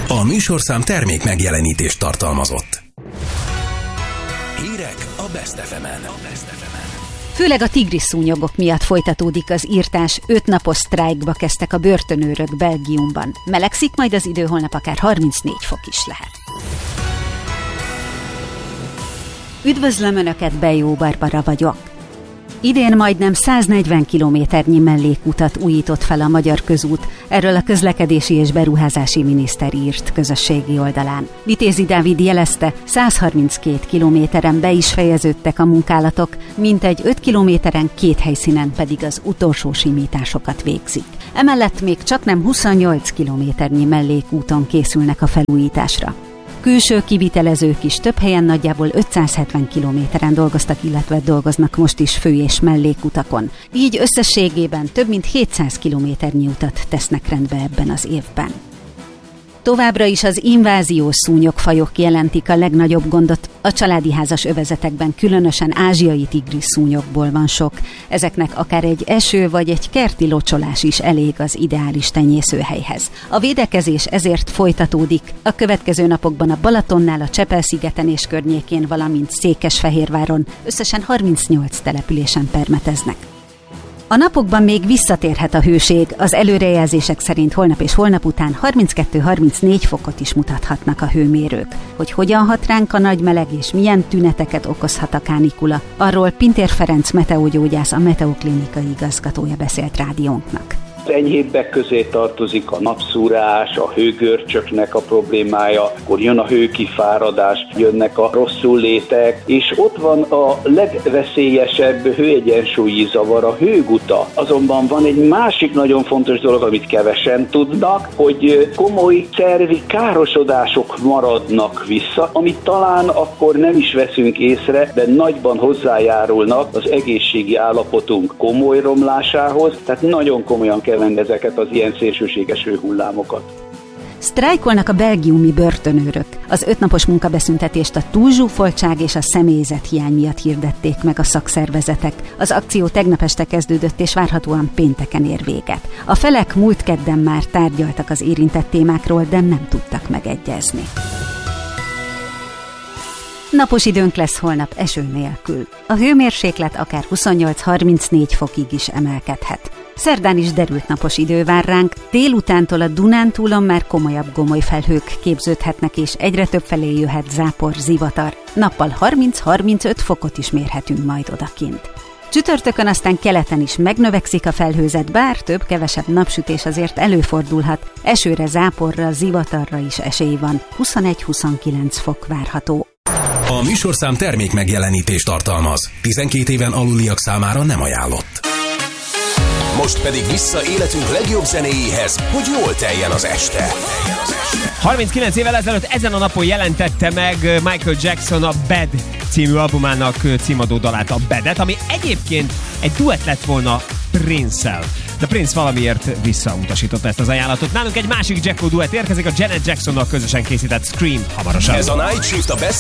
A műsorszám termék megjelenítést tartalmazott. Hírek a Best FM-en. Főleg a tigrisszúnyogok miatt folytatódik az írtás, 5 napos sztrájkba kezdtek a börtönőrök Belgiumban. Melegszik majd az idő, holnap akár 34 fok is lehet. Üdvözlöm Önöket, Bejó Barbara vagyok. Idén majdnem 140 kilométernyi mellékutat újított fel a Magyar Közút, erről a közlekedési és beruházási miniszter írt közösségi oldalán. Vitézi Dávid jelezte, 132 kilométeren be is fejeződtek a munkálatok, mintegy 5 kilométeren 2 helyszínen pedig az utolsó simításokat végzik. Emellett még csaknem 28 kilométernyi mellékúton készülnek a felújításra. Külső kivitelezők is több helyen nagyjából 570 kilométeren dolgoztak, illetve dolgoznak most is fő- és mellékutakon. Így összességében több mint 700 kilométernyi utat tesznek rendbe ebben az évben. Továbbra is az inváziós szúnyogfajok jelentik a legnagyobb gondot. A családi házas övezetekben különösen ázsiai tigrisszúnyogból van sok. Ezeknek akár egy eső vagy egy kerti locsolás is elég az ideális tenyészőhelyhez. A védekezés ezért folytatódik. A következő napokban a Balatonnál, a Csepel-szigeten és környékén, valamint Székesfehérváron összesen 38 településen permeteznek. A napokban még visszatérhet a hőség, az előrejelzések szerint holnap és holnap után 32-34 fokot is mutathatnak a hőmérők. Hogy hogyan hat ránk a nagy meleg és milyen tüneteket okozhat a kánikula, arról Pintér Ferenc meteogyógyász, a Meteoklinikai igazgatója beszélt rádiónknak. Enyhébbek közé tartozik a napszúrás, a hőgörcsöknek a problémája, akkor jön a hőkifáradás, jönnek a rosszullétek, és ott van a legveszélyesebb hőegyensúlyi zavar, a hőguta. Azonban van egy másik nagyon fontos dolog, amit kevesen tudnak, hogy komoly szervi károsodások maradnak vissza, amit talán akkor nem is veszünk észre, de nagyban hozzájárulnak az egészségi állapotunk komoly romlásához, tehát nagyon komolyan kell venni ezeket az ilyen szélsőséges hőhullámokat. Sztrájkolnak a belgiumi börtönőrök. Az 5 napos munkabeszüntetést a túlzsúfoltság és a személyzethiány miatt hirdették meg a szakszervezetek. Az akció tegnap este kezdődött és várhatóan pénteken ér véget. A felek múlt kedden már tárgyaltak az érintett témákról, de nem tudtak megegyezni. Napos időnk lesz holnap eső nélkül. A hőmérséklet akár 28-34 fokig is emelkedhet. Szerdán is derült napos idő vár ránk, délutántól a Dunántúlon már komolyabb gomolyfelhők képződhetnek, és egyre több felé jöhet zápor, zivatar. Nappal 30-35 fokot is mérhetünk majd odakint. Csütörtökön aztán keleten is megnövekszik a felhőzet, bár több-kevesebb napsütés azért előfordulhat. Esőre, záporra, zivatarra is esély van. 21-29 fok várható. A műsorszám termék megjelenítést tartalmaz. 12 éven aluliak számára nem ajánlott. Most pedig vissza életünk legjobb zenéjéhez, hogy jól teljen az este. 39 évvel ezelőtt ezen a napon jelentette meg Michael Jackson a Bad című albumának címadó dalát, a Bad-et, ami egyébként egy duett lett volna Prince-szel. De Prince valamiért visszautasította ezt az ajánlatot. Nálunk egy másik Jacko duett érkezik, a Janet Jacksonnal közösen készített Scream hamarosan. Ez a Night Shift a Best